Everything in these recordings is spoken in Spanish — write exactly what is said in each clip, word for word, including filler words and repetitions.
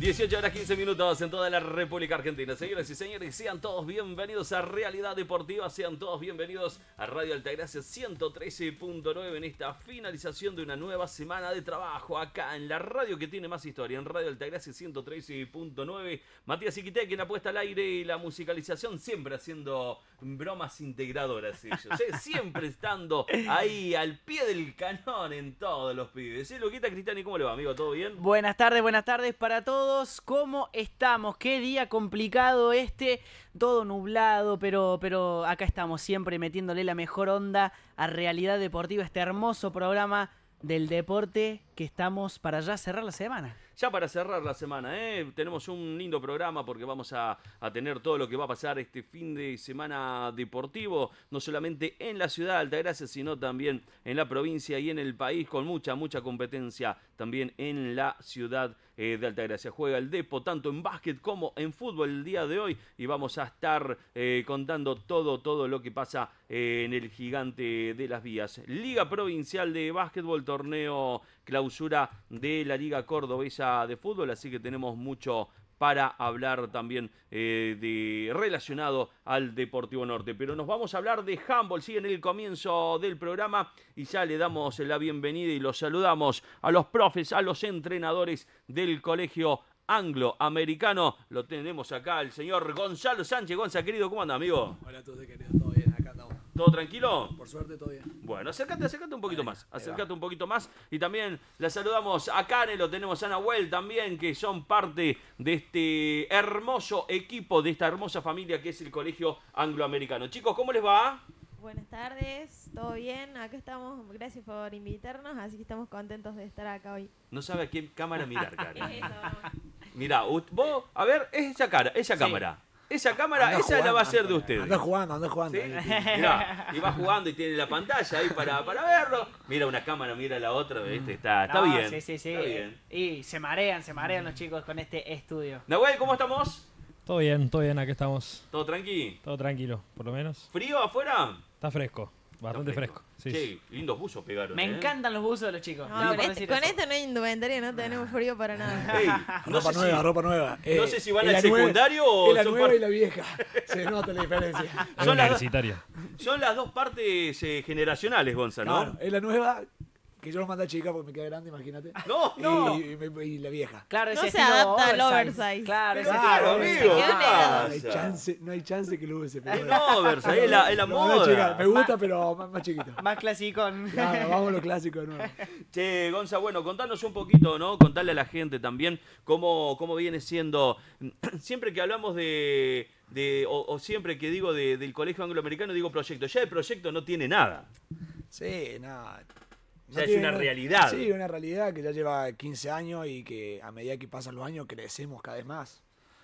dieciocho horas quince minutos en toda la República Argentina. Señoras y señores, sean todos bienvenidos a Realidad Deportiva, sean todos bienvenidos a Radio Altagracia ciento trece punto nueve en esta finalización de una nueva semana de trabajo acá en la radio que tiene más historia, en Radio Altagracia ciento trece punto nueve. Matías Iquité, quien apuesta al aire y la musicalización, siempre haciendo bromas integradoras ellos, ¿eh? Siempre estando ahí al pie del cañón en todos los pibes. ¿Sí, Luquita Cristiani, cómo le va, amigo? ¿Todo bien? Buenas tardes, buenas tardes para todos. ¿Cómo estamos? Qué día complicado este, todo nublado, pero, pero acá estamos siempre metiéndole la mejor onda a Realidad Deportiva, este hermoso programa del deporte que estamos para ya cerrar la semana. Ya para cerrar la semana, ¿eh? Tenemos un lindo programa porque vamos a, a tener todo lo que va a pasar este fin de semana deportivo, no solamente en la ciudad de Altagracia, sino también en la provincia y en el país, con mucha, mucha competencia también en la ciudad eh, de Altagracia. Juega el Depo tanto en básquet como en fútbol el día de hoy y vamos a estar eh, contando todo, todo lo que pasa eh, en el Gigante de las Vías. Liga Provincial de Básquetbol, torneo clausura de la Liga Cordobesa de fútbol, así que tenemos mucho para hablar también eh, de relacionado al Deportivo Norte. Pero nos vamos a hablar de handball, sí, en el comienzo del programa, y ya le damos la bienvenida y los saludamos a los profes, a los entrenadores del Colegio Anglo-Americano. Lo tenemos acá, el señor Gonzalo Sánchez. Gonza, querido, ¿cómo anda, amigo? Hola a todos, querido, todo bien, acá andamos. ¿Todo tranquilo? Por suerte, todo bien. Bueno, acércate, acércate un poquito Vale, más, acércate un poquito más. Y también la saludamos a Kane, lo tenemos a Nahuel también, que son parte de este hermoso equipo, de esta hermosa familia que es el Colegio Anglo-Americano. Chicos, ¿cómo les va? Buenas tardes, ¿todo bien? Acá estamos, gracias por invitarnos, así que estamos contentos de estar acá hoy. No sabe a qué cámara mirar, Kane. ¿Qué es eso? Mirá, vos, a ver, esa cara, esa Sí. cámara. Esa cámara, Anda esa jugando, la va a ser de anda- ustedes. Anda jugando, anda jugando. ¿Sí? ahí. Mirá, y va jugando y tiene la pantalla ahí para, para verlo. Mira una cámara, mira la otra, ¿viste? Está, está No, bien. Sí, sí, sí. Está bien. Y se marean, se marean los chicos con este estudio. Nahuel, ¿cómo estamos? Todo bien, todo bien, aquí estamos. ¿Todo tranqui? Todo tranquilo, por lo menos. ¿Frío afuera? Está fresco, bastante Está fresco. Sí, Che, sí. lindos buzos pegaron. Me ¿eh? encantan los buzos de los chicos. No, tengo con, por este, decir con eso. esto no hay indumentaria, no tenemos frío para nada. Ey, no Ropa sé nueva, si- ropa nueva. Eh, no sé si van es al la nueva- secundario o es la son nueva par- y la vieja. Se nota la diferencia. Es Son las- universitaria. Son las dos partes eh, generacionales, Gonza, ¿no? Claro, es la nueva que yo lo mandé a chica porque me queda grande, imagínate. No, Y, no. y- y- y la vieja. Claro, No ese se estilo adapta al oversize. Claro, ese Claro, estilo amigo. oversize. Se quedó ¿qué negado. No hay pasa? chance, no hay chance que lo use. Pero bueno. No, Versa, es la, es la Lo mandé a chica. moda. Me gusta, pero más, más chiquito. Más clasicón. Claro, vamos a lo clásico de nuevo. Che, Gonza, bueno, contanos un poquito, ¿no? Contarle a la gente también cómo, cómo viene siendo. Siempre que hablamos de. de o, o siempre que digo de- del Colegio Angloamericano, digo proyecto. Ya el proyecto no tiene nada. Sí, nada. Ya es una realidad. Sí, una realidad que ya lleva quince años y que a medida que pasan los años crecemos cada vez más.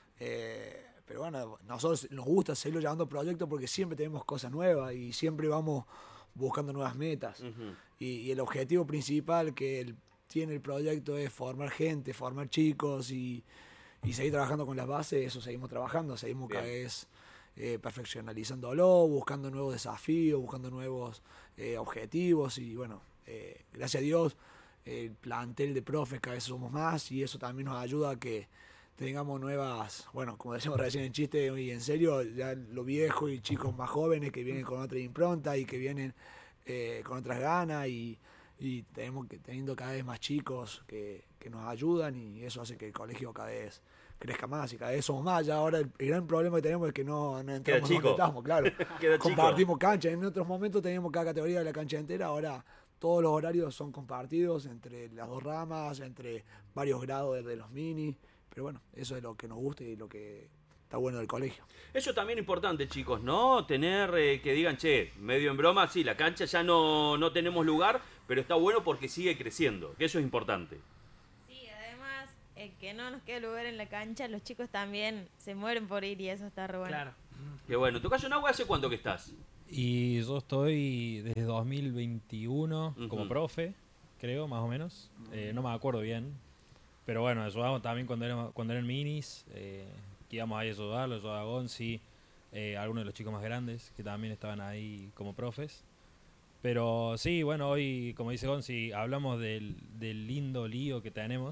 Eh, pero bueno, nosotros nos gusta seguirlo llevando proyectos porque siempre tenemos cosas nuevas y siempre vamos buscando nuevas metas. Ujú. y, y el objetivo principal que el- tiene el proyecto es formar gente, formar chicos y, y seguir trabajando con las bases. Eso seguimos trabajando, seguimos cada Bien. vez eh, perfeccionalizándolo, buscando nuevos desafíos, buscando nuevos eh, objetivos y bueno, eh, gracias a Dios el plantel de profes cada vez somos más y eso también nos ayuda a que tengamos nuevas, bueno, como decíamos recién en chiste y en serio, ya lo viejo y chicos más jóvenes que vienen con otra impronta y que vienen eh, con otras ganas y, y tenemos que teniendo cada vez más chicos que, que nos ayudan y eso hace que el colegio cada vez crezca más y cada vez somos más. Ya ahora el, el gran problema que tenemos es que no, no entramos chico. donde estamos, claro. Queda chico. Compartimos cancha. En otros momentos teníamos cada categoría de la cancha entera, ahora todos los horarios son compartidos entre las dos ramas, entre varios grados desde los mini. Pero bueno, eso es lo que nos gusta y lo que está bueno del colegio. Eso también es importante, chicos, ¿no? Tener eh, que digan, che, medio en broma, sí, la cancha ya no, no tenemos lugar, pero está bueno porque sigue creciendo, que eso es importante. Sí, además, eh, que no nos quede lugar en la cancha, los chicos también se mueren por ir y eso está re bueno. Claro. Que bueno, ¿tu caso Nahua hace cuánto que estás? Y yo estoy desde dos mil veintiuno como Ujú. profe, creo, más o menos. Eh, no me acuerdo bien. Pero bueno, ayudamos también cuando eran, cuando eran minis, eh, que íbamos ahí a ayudarlo, ayudaba a Gonzi, eh, algunos de los chicos más grandes que también estaban ahí como profes. Pero sí, bueno, hoy, como dice Gonzi, hablamos del, del lindo lío que tenemos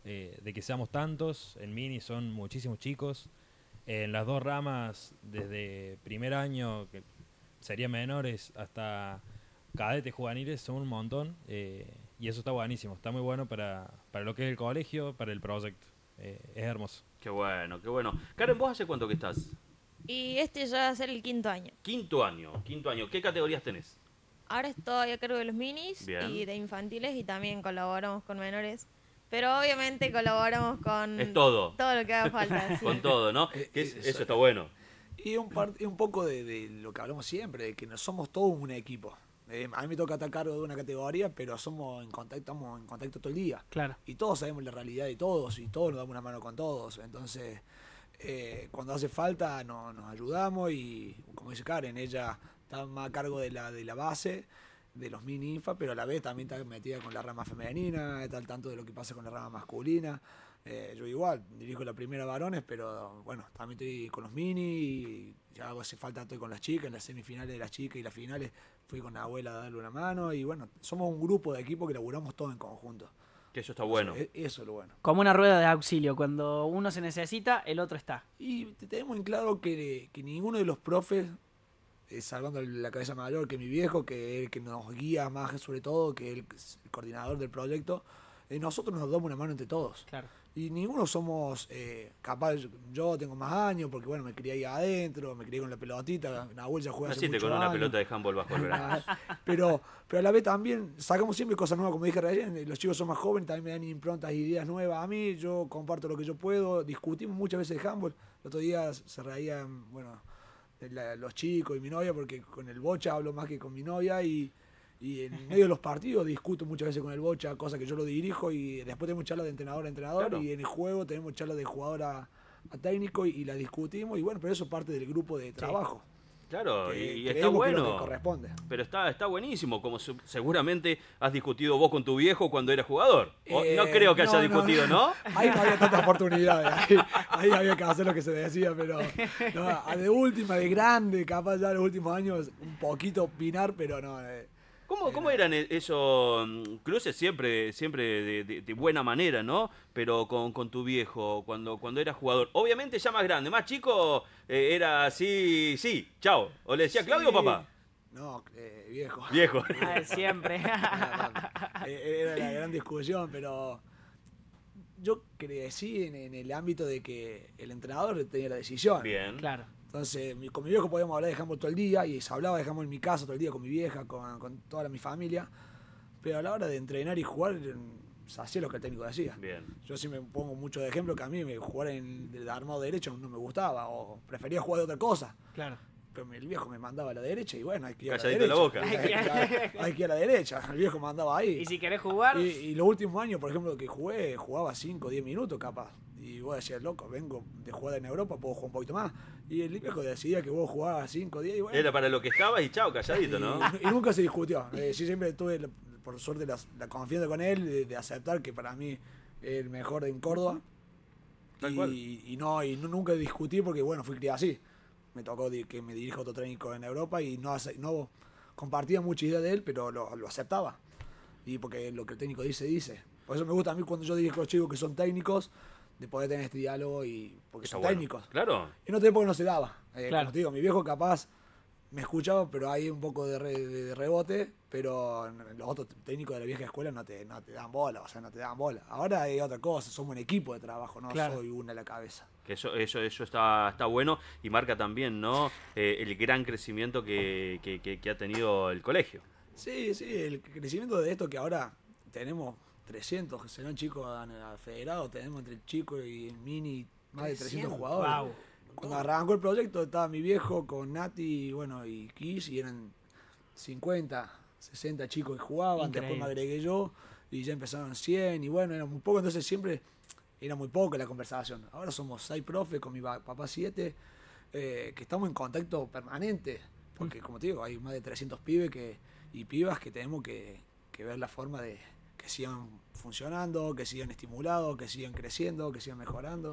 eh, de que seamos tantos. En mini son muchísimos chicos. En las dos ramas, desde primer año, que serían menores, hasta cadetes juveniles, son un montón. Eh, y eso está buenísimo. Está muy bueno para, para lo que es el colegio, para el proyecto. Eh, es hermoso. Qué bueno, qué bueno. Karen, ¿vos hace cuánto que estás? Y este ya va a ser el quinto año. Quinto año, quinto año. ¿Qué categorías tenés? Ahora estoy a cargo de los minis Bien. y de infantiles y también colaboramos con menores. Pero obviamente colaboramos con Es todo. todo lo que haga falta. sí. Con todo, ¿no? Eh, Que es- eso- eso está bueno. Y un, par- y un poco de, de lo que hablamos siempre, de que no somos todos un equipo. Eh, a mí me toca estar a cargo de una categoría, pero somos en contacto, estamos en contacto todo el día. Claro. Y todos sabemos la realidad de todos y todos nos damos una mano con todos. Entonces, eh, cuando hace falta no, nos ayudamos y, como dice Karen, ella está más a cargo de la, de la base, de los mini infa, pero a la vez también está metida con la rama femenina, está al tanto de lo que pasa con la rama masculina. Eh, yo igual, dirijo la primera varones, pero bueno, también estoy con los mini y ya hace falta estoy con las chicas, en las semifinales de las chicas y las finales fui con la abuela a darle una mano y bueno, somos un grupo de equipo que laburamos todos en conjunto. Que eso está bueno. Eso, eso es lo bueno. Como una rueda de auxilio. Cuando uno se necesita, el otro está. Y te- tenemos en claro que, que ninguno de los profes, eh, salvando la cabeza mayor, que mi viejo, que es el que nos guía más sobre todo, que es el coordinador del proyecto, eh, nosotros nos damos una mano entre todos. Claro. Y ninguno somos eh, capaz, yo tengo más años, porque bueno, me crié ahí adentro, me crié con la pelotita, Nahuel ya juega hace Naciste muchos con una años. pelota de handball bajo el brazo. Ah, pero, pero a la vez también sacamos siempre cosas nuevas, como dije recién, los chicos son más jóvenes, también me dan improntas e ideas nuevas a mí, yo comparto lo que yo puedo, discutimos muchas veces de handball, el otro día se reían, bueno, de la- los chicos y mi novia, porque con el bocha hablo más que con mi novia y, y en medio de los partidos discuto muchas veces con el bocha, cosa que yo lo dirijo y después tenemos charlas de entrenador a entrenador Claro. y en el juego tenemos charlas de jugador a, a técnico y, y la discutimos y bueno, pero eso es parte del grupo de trabajo. Claro, que y, y está creemos que es lo que bueno. corresponde. Pero está, está buenísimo, como su- seguramente has discutido vos con tu viejo cuando eras jugador. O- no Eh, creo que haya no, discutido, ¿no? Ahí no había tantas oportunidades. Ahí, ahí había que hacer lo que se decía, pero no, a de última, de grande, capaz ya en los últimos años un poquito opinar, pero no. eh, ¿Cómo, cómo eran e- esos mm, cruces siempre, siempre de, de- de buena manera, ¿no? Pero con, con tu viejo, cuando, cuando eras jugador. Obviamente ya más grande, más chico, eh, era sí, sí, chao. O le decía Claudio o sí. papá. No, eh, viejo. Viejo. Ah, siempre. Era, eh, era la gran discusión, pero yo crecí en, en el ámbito de que el entrenador tenía la decisión. Bien. Claro. Entonces, mi- con mi viejo podíamos hablar de handball todo el día y se hablaba de handball en mi casa todo el día con mi vieja, con, con toda la- mi familia. Pero a la hora de entrenar y jugar, mm, se hacía lo que el técnico decía. Bien. Yo sí me pongo mucho de ejemplo que a mí me- jugar en de armado derecho no me gustaba o prefería jugar de otra cosa. Claro. Pero el viejo me mandaba a la derecha y bueno, hay que ir a la Calladito la derecha. boca. Hay, que- hay que ir a la derecha. El viejo mandaba ahí. Y si querés jugar, Y, y los últimos años, por ejemplo, que jugué, jugaba cinco o diez minutos capaz. Y vos decías, loco, vengo de jugar en Europa, puedo jugar un poquito más. Y el viejo decidía que vos jugabas cinco o diez y bueno. Era para lo que estabas y chao, calladito, ¿no? Y, y nunca se discutió. Eh, sí, siempre tuve, la- por suerte, la, la confianza con él de, de aceptar que para mí es el mejor en Córdoba. Tal y, cual. y no, y no, nunca discutí porque, bueno, fui criado así. Me tocó di- que me dirija otro técnico en Europa y no, ace- no compartía mucha idea de él, pero lo, lo aceptaba. Y porque lo que el técnico dice, dice. Por eso me gusta a mí cuando yo dirijo a los chicos que son técnicos, de poder tener este diálogo y porque Está son bueno. técnicos. Claro. En otro tiempo no se daba. Eh, Claro. Como te digo, mi viejo capaz me escuchaba, pero hay un poco de, re- de- de rebote, pero los otros técnicos de la vieja escuela no te, no te dan bola, o sea, no te dan bola. Ahora hay otra cosa, somos un equipo de trabajo, no Claro. soy una a la cabeza. Que eso, eso, eso está, está bueno y marca también, ¿no? Eh, el gran crecimiento que, que, que- que ha tenido el colegio. Sí, sí, el crecimiento de esto que ahora tenemos trescientos, que serán chicos a- a federados, tenemos entre el chico y el mini más de trescientos jugadores. Wow. Cuando arrancó el proyecto estaba mi viejo con Nati bueno, y Kiss y eran cincuenta, sesenta chicos que jugaban, Increíble. después me agregué yo y ya empezaron cien y bueno, era muy poco, entonces siempre era muy poco la conversación. Ahora somos seis profes con mi pa- papá siete, eh, que estamos en contacto permanente, porque como te digo, hay más de trescientos pibes que, y pibas que tenemos que, que ver la forma de que sigan funcionando, que sigan estimulados, que sigan creciendo, que sigan mejorando.